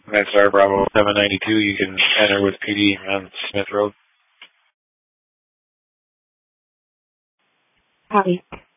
XR Bravo 792, you can enter with PD on Smith Road. Copy.